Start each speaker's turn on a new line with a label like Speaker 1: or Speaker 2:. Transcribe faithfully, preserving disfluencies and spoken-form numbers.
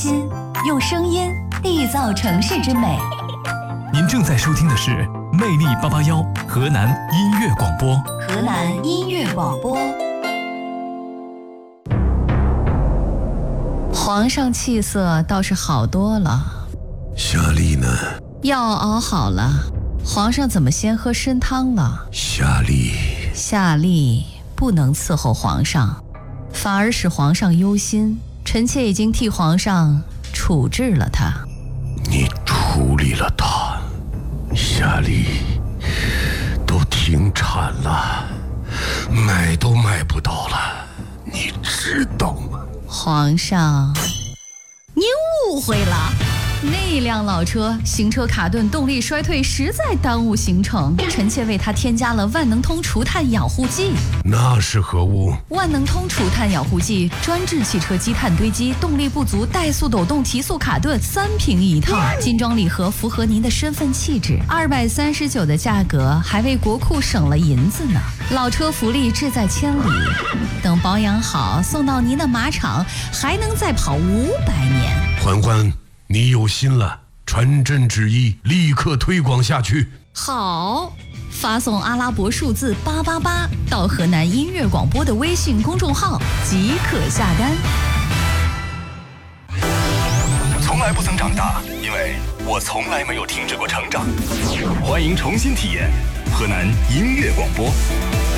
Speaker 1: 心，用声音缔造城市之美。
Speaker 2: 您正在收听的是魅力八八幺河南音乐广播。
Speaker 1: 河南音乐广播。皇上气色倒是好多了。
Speaker 3: 夏丽呢？
Speaker 1: 药熬好了，皇上怎么先喝参汤了？
Speaker 3: 夏丽，
Speaker 1: 夏丽不能伺候皇上，反而使皇上忧心。臣妾已经替皇上处置了他。
Speaker 3: 你处理了他？夏丽，都停产了，买都买不到了，你知道吗？
Speaker 1: 皇上，您误会了。那辆老车行车卡顿，动力衰退，实在耽误行程。臣妾为它添加了万能通除碳养护剂。
Speaker 3: 那是何物？
Speaker 1: 万能通除碳养护剂专治汽车积碳堆积、动力不足、怠速抖动、提速卡顿，三瓶一套，精装礼盒，符合您的身份气质。二百三十九的价格，还为国库省了银子呢。老车福利志在千里，等保养好，送到您的马场，还能再跑五百年。
Speaker 3: 欢欢，你有心了，传朕旨意，立刻推广下去。
Speaker 1: 好，发送阿拉伯数字八八八到河南音乐广播的微信公众号即可下单。
Speaker 2: 从来不曾长大，因为我从来没有停止过成长。欢迎重新体验河南音乐广播。